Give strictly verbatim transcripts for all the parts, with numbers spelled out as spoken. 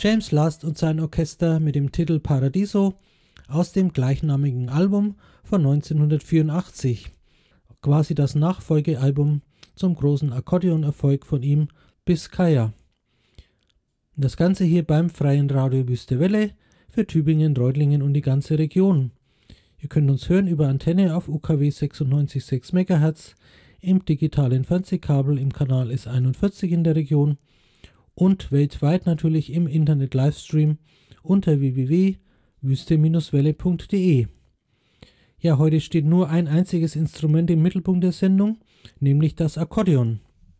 James Last und sein Orchester mit dem Titel Paradiso aus dem gleichnamigen Album von neunzehnhundertvierundachtzig, quasi das Nachfolgealbum zum großen Akkordeonerfolg von ihm, Biskaya. Das Ganze hier beim Freien Radio Wüste Welle für Tübingen, Reutlingen und die ganze Region. Ihr könnt uns hören über Antenne auf U K W sechsundneunzig Komma sechs Megahertz, im digitalen Fernsehkabel im Kanal S einundvierzig in der Region und weltweit natürlich im Internet-Livestream unter w w w punkt wüste Welle punkt de. Ja, heute steht nur ein einziges Instrument im Mittelpunkt der Sendung, nämlich das Akkordeon.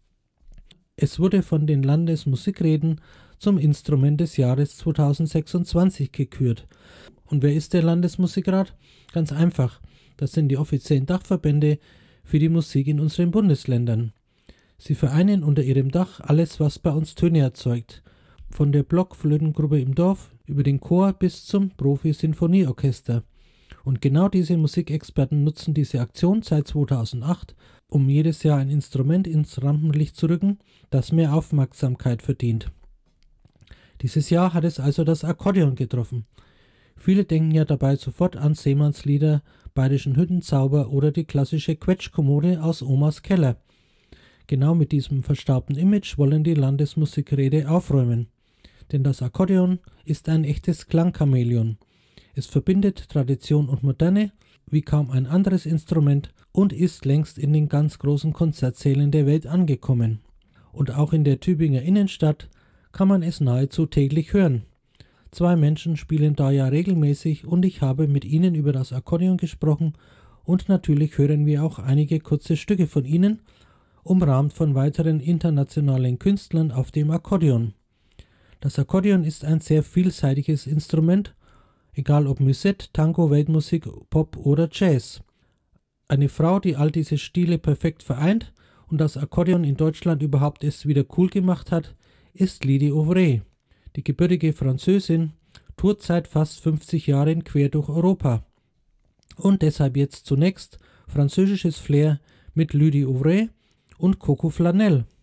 Es wurde von den Landesmusikräten zum Instrument des Jahres zweitausendsechsundzwanzig gekürt. Und wer ist der Landesmusikrat? Ganz einfach, das sind die offiziellen Dachverbände für die Musik in unseren Bundesländern. Sie vereinen unter ihrem Dach alles, was bei uns Töne erzeugt. Von der Blockflötengruppe im Dorf über den Chor bis zum Profi-Sinfonieorchester. Und genau diese Musikexperten nutzen diese Aktion seit zweitausendacht, um jedes Jahr ein Instrument ins Rampenlicht zu rücken, das mehr Aufmerksamkeit verdient. Dieses Jahr hat es also das Akkordeon getroffen. Viele denken ja dabei sofort an Seemannslieder, Bayerischen Hüttenzauber oder die klassische Quetschkommode aus Omas Keller. Genau mit diesem verstaubten Image wollen die Landesmusikräte aufräumen. Denn das Akkordeon ist ein echtes Klangchamäleon. Es verbindet Tradition und Moderne wie kaum ein anderes Instrument und ist längst in den ganz großen Konzertsälen der Welt angekommen. Und auch in der Tübinger Innenstadt kann man es nahezu täglich hören. Zwei Menschen spielen da ja regelmäßig und ich habe mit ihnen über das Akkordeon gesprochen und natürlich hören wir auch einige kurze Stücke von ihnen, umrahmt von weiteren internationalen Künstlern auf dem Akkordeon. Das Akkordeon ist ein sehr vielseitiges Instrument, egal ob Musette, Tango, Weltmusik, Pop oder Jazz. Eine Frau, die all diese Stile perfekt vereint und das Akkordeon in Deutschland überhaupt erst wieder cool gemacht hat, ist Lydie Auvray. Die gebürtige Französin tourt seit fast fünfzig Jahren quer durch Europa. Und deshalb jetzt zunächst französisches Flair mit Lydie Auvray und Coco Flanel.